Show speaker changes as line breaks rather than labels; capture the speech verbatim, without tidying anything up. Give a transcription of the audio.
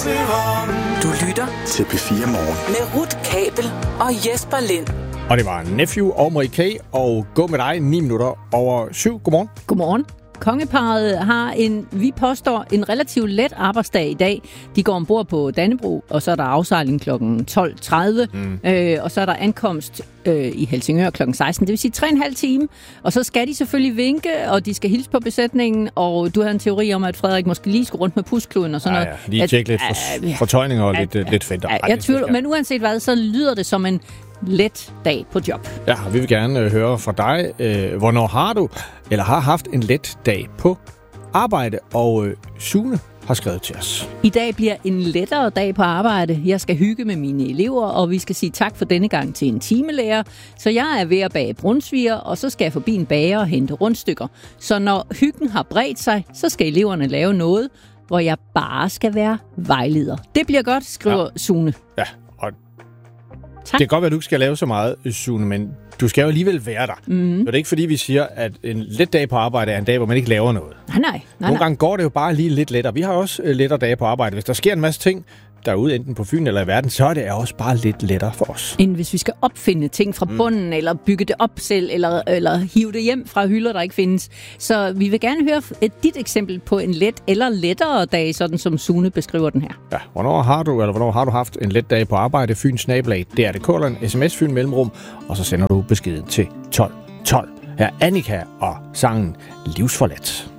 Du lytter
til P fire Morgen
med Ruth Kabel og Jesper Lind.
Og det var Nephew og Marie K. og Gå med dig ni minutter over syv. Godmorgen.
Godmorgen. Kongeparret har en, vi påstår, en relativt let arbejdsdag i dag. De går ombord på Dannebrog, og så er der afsejling klokken tolv tredive, mm. øh, og så er der ankomst øh, i Helsingør klokken seksten. Det vil sige tre og en halv time. Og så skal de selvfølgelig vinke, og de skal hilse på besætningen, og du havde en teori om, at Frederik måske lige skulle rundt med puskluden og sådan
ja,
noget.
Ja, lige tjekke lidt for, uh, fortøjninger og at, lidt, uh, lidt fedt.
Ja, jeg tvivler, men uanset hvad, så lyder det som en let dag på job.
Ja, vi vil gerne øh, høre fra dig. Øh, hvornår har du, eller har haft en let dag på arbejde? Og øh, Sune har skrevet til os.
I dag bliver en lettere dag på arbejde. Jeg skal hygge med mine elever, og vi skal sige tak for denne gang til en timelærer. Så jeg er ved at bage brunsviger, og så skal jeg forbi en bager og hente rundstykker. Så når hyggen har bredt sig, så skal eleverne lave noget, hvor jeg bare skal være vejleder. Det bliver godt, skriver ja. Sune.
Ja, og
tak.
Det kan godt være, at du ikke skal lave så meget, Sune, men du skal jo alligevel være der. Mm. Så det er ikke fordi, vi siger, at en let dag på arbejde er en dag, hvor man ikke laver noget.
Nej, nej. nej
Nogle
nej.
gange går det jo bare lige lidt lettere. Vi har også lettere dage på arbejde. Hvis der sker en masse ting derude, enten på Fyn eller i verden, så er det også bare lidt lettere for os.
End hvis vi skal opfinde ting fra bunden, mm. eller bygge det op selv, eller, eller hive det hjem fra hylder, der ikke findes. Så vi vil gerne høre et, dit eksempel på en let eller lettere dag, sådan som Sune beskriver den her.
Ja, hvornår har du, eller hvornår har du haft en let dag på arbejde? Fyns nabolag, det er det kolder en sms Fyn mellemrum, og så sender du beskeden til tolv tolv. Her er Annika og sangen Livsforladt.